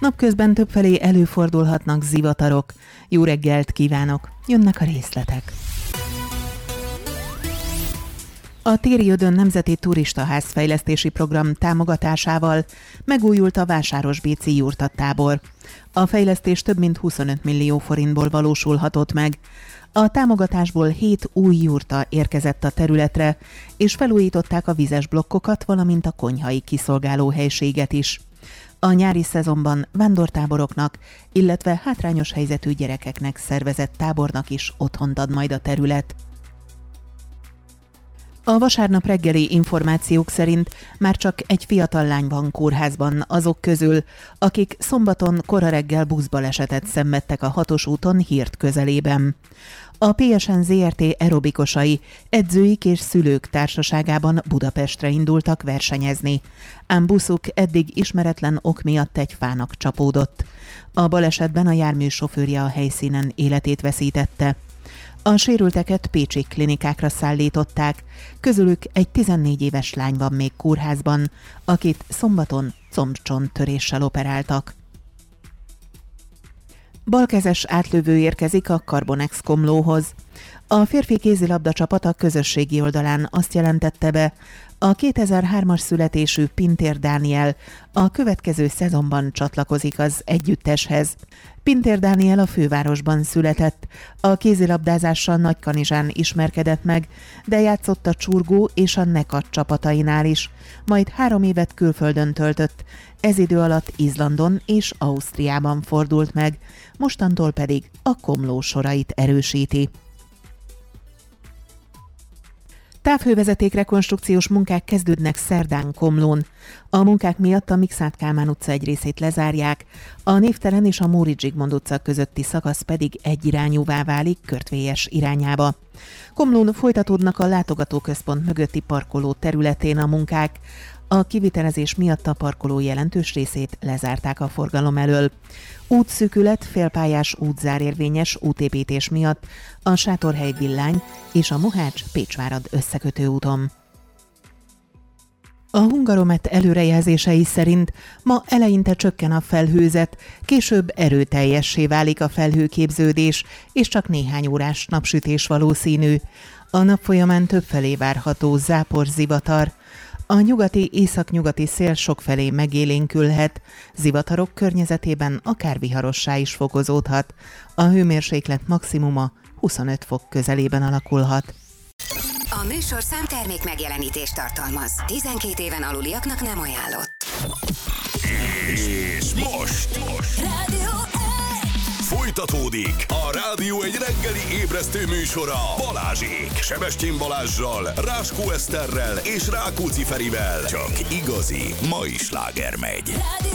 Napközben többfelé előfordulhatnak zivatarok. Jó reggelt kívánok! Jönnek a részletek. A Téri Ödön Nemzeti Turistaház fejlesztési program támogatásával megújult a vásárosbécsi jurtatábor. A fejlesztés több mint 25 millió forintból valósulhatott meg. A támogatásból 7 új jurta érkezett a területre, és felújították a vizes blokkokat, valamint a konyhai kiszolgáló helységet is. A nyári szezonban vándortáboroknak, illetve hátrányos helyzetű gyerekeknek szervezett tábornak is otthont ad majd a terület. A vasárnap reggeli információk szerint már csak egy fiatal lány van kórházban azok közül, akik szombaton kora reggel buszbalesetet szenvedtek a 6-os úton Hird közelében. A PSN Zrt. Aerobikosai edzőik és szülők társaságában Budapestre indultak versenyezni, ám buszuk eddig ismeretlen ok miatt egy fának csapódott. A balesetben a jármű sofőrje a helyszínen életét veszítette. A sérülteket pécsi klinikákra szállították, közülük egy 14 éves lány van még kórházban, akit szombaton combcsonttöréssel operáltak. Balkezes átlövő érkezik a Carbonex Komlóhoz. A férfi kézilabda csapat a közösségi oldalán azt jelentette be, a 2003-as születésű Pintér Dániel a következő szezonban csatlakozik az együtteshez. Pintér Dániel a fővárosban született, a kézilabdázással Nagykanizsán ismerkedett meg, de játszott a Csurgó és a Nekat csapatainál is, majd 3 évet külföldön töltött, ez idő alatt Izlandon és Ausztriában fordult meg, mostantól pedig a Komló sorait erősíti. Távhővezeték rekonstrukciós munkák kezdődnek szerdán Komlón. A munkák miatt a Mikszáth Kálmán utca egy részét lezárják, a Névtelen és a Móricz Zsigmond utca közötti szakasz pedig egyirányúvá válik Körtvélyes irányába. Komlón folytatódnak a látogatóközpont mögötti parkoló területén a munkák. A kivitelezés miatt a parkoló jelentős részét lezárták a forgalom elől. Útszűkület, félpályás útzárérvényes útépítés miatt a Sátorhely Villány és a Mohács-Pécsvárad összekötő úton. A Hungaromet előrejelzései szerint ma eleinte csökken a felhőzet, később erőteljessé válik a felhőképződés, és csak néhány órás napsütés valószínű. A nap folyamán többfelé várható zápor, zivatar. A nyugati-északnyugati szél sokfelé megélénkülhet, zivatarok környezetében akár viharossá is fokozódhat. A hőmérséklet maximuma 25 fok közelében alakulhat. A műsorszám termék megjelenítést tartalmaz. 12 éven aluliaknak nem ajánlott. És most folytatódik a Rádió egy reggeli ébresztő műsora Balázsék. Sebestyén Balázssal, Ráskó Eszterrel és Rákóczi Ferivel. Csak igazi mai sláger megy.